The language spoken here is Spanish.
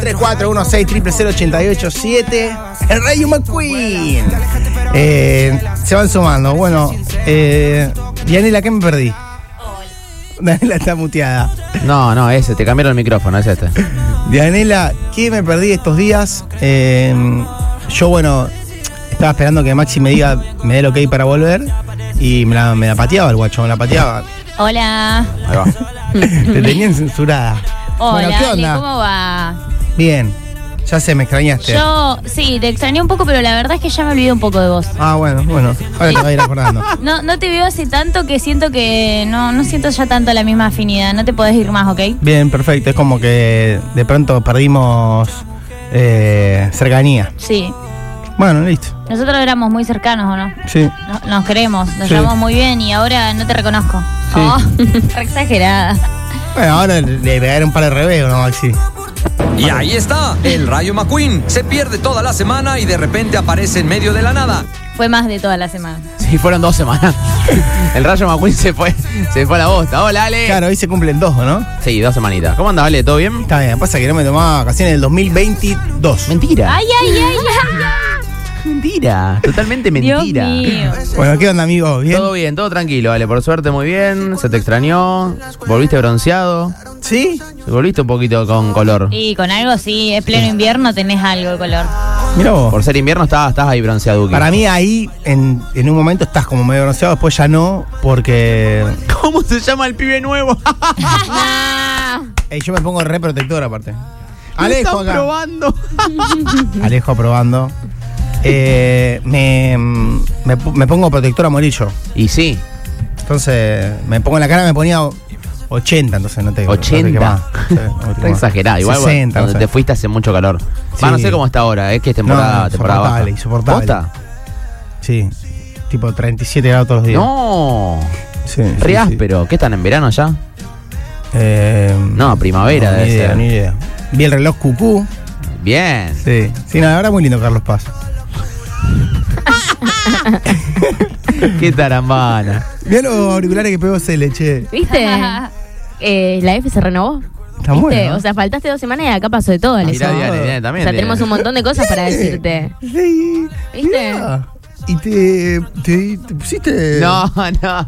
3416000887. El Rayo McQueen. Se van sumando. Bueno, Dianela, ¿qué me perdí? Dianela está muteada. No, ese, te cambiaron el micrófono, es este. Dianela, ¿qué me perdí estos días? Yo, bueno, estaba esperando que Maxi me dé el ok para volver. Y me la pateaba el guacho, me la pateaba. Hola. Ahí va. Te tenían censurada. Hola, Bueno, ¿qué onda? Ale, ¿cómo va? Bien. Ya sé, me extrañaste. Yo, sí, te extrañé un poco, pero la verdad es que ya me olvidé un poco de vos. Ah, bueno. Ahora te voy a ir acordando. No te veo hace tanto que siento que no siento ya tanto la misma afinidad. No te podés ir más, ¿ok? Bien, perfecto. Es como que de pronto perdimos cercanía. Sí. Bueno, listo. Nosotros éramos muy cercanos, ¿o no? Sí. Nos queremos, nos Sí. llevamos muy bien y ahora no te reconozco. Sí. Oh, re exagerada. Bueno, ahora le pegaré un par de revés, ¿no, Maxi? Y ahí está, el Rayo McQueen. Se pierde toda la semana y de repente aparece en medio de la nada. Fue más de toda la semana. Sí, fueron 2 semanas. El Rayo McQueen se fue a la bosta. Hola, Ale. Claro, hoy se cumplen 2, ¿no? Sí, 2 semanitas. ¿Cómo anda, Ale? ¿Todo bien? Está bien, pasa que no me tomaba vacaciones del 2022. Mentira. Ay. Mentira. Totalmente Dios mentira. mío. Bueno, ¿qué onda, amigo? ¿Bien? Todo bien, todo tranquilo, Ale. Por suerte, muy bien. Se te extrañó. Volviste bronceado. ¿Sí? Volviste un poquito con color. Y con algo sí, es pleno invierno, tenés algo de color. Mirá vos. Por ser invierno estás ahí bronceado. Para mí ahí, en un momento estás como medio bronceado, después ya no, porque... ¿Cómo se llama el pibe nuevo? Yo me pongo re protector aparte. Alejo Están acá. probando. Alejo probando. Me pongo protector amarillo. Y sí. Entonces, me pongo en la cara, me ponía 80, entonces no te 80. quemás. Está exagerado. Igual 60, donde no sé. te fuiste hace mucho calor. Sí. No sé cómo está ahora. Es que es temporada baja. Insoportable. ¿Posta? Sí, tipo 37 grados todos los días. No. Sí, Re áspero. ¿Qué están en verano ya? No, primavera debe ser. Ni idea. Vi el reloj cucú. Bien. Sí, no, la verdad muy lindo Carlos Paz. Qué tarambana. Mirá los auriculares que pegó Cele, che. ¿Viste? La F se renovó. Está ¿Viste? bueno. O sea, faltaste 2 semanas y acá pasó de todo, Ale. Mirá, O Diane, también. sea, tenemos un montón de cosas para decirte. Sí. ¿Viste? Mirá. Y te pusiste... No.